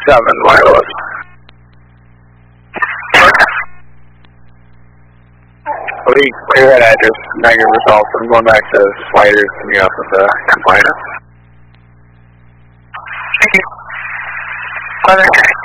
wireless. Clear that address, negative results. I'm going back to Sliders to meet up with the complainant. Thank you. Bye.